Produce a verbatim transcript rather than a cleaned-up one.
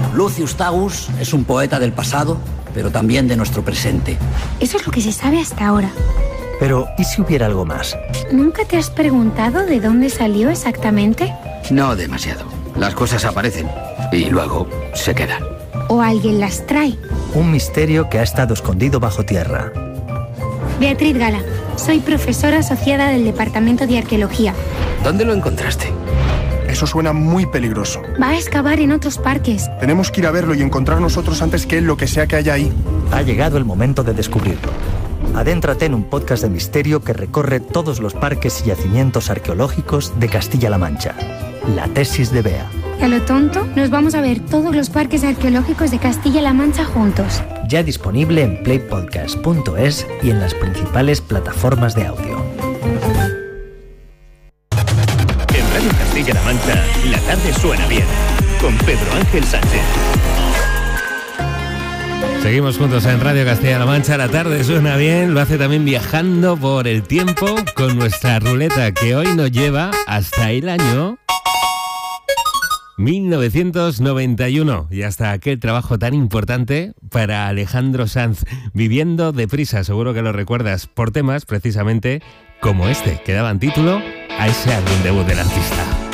Lucius Tagus es un poeta del pasado, pero también de nuestro presente. Eso es lo que se sabe hasta ahora. Pero, ¿y si hubiera algo más? ¿Nunca te has preguntado de dónde salió exactamente? No demasiado. Las cosas aparecen y luego se quedan. ¿O alguien las trae? Un misterio que ha estado escondido bajo tierra. Beatriz Gala, soy profesora asociada del Departamento de Arqueología. ¿Dónde lo encontraste? Eso suena muy peligroso. Va a excavar en otros parques. Tenemos que ir a verlo y encontrar nosotros antes que él lo que sea que haya ahí. Ha llegado el momento de descubrirlo. Adéntrate en un podcast de misterio que recorre todos los parques y yacimientos arqueológicos de Castilla-La Mancha. La tesis de Bea. Y a lo tonto, nos vamos a ver todos los parques arqueológicos de Castilla-La Mancha juntos. Ya disponible en play podcast punto es y en las principales plataformas de audio. En Radio Castilla-La Mancha, la tarde suena bien, con Pedro Ángel Sánchez. Seguimos juntos en Radio Castilla-La Mancha, la tarde suena bien, lo hace también viajando por el tiempo con nuestra ruleta que hoy nos lleva hasta el año mil novecientos noventa y uno y hasta aquel trabajo tan importante para Alejandro Sanz, Viviendo deprisa, seguro que lo recuerdas, por temas precisamente como este que daban título a ese álbum debut del artista.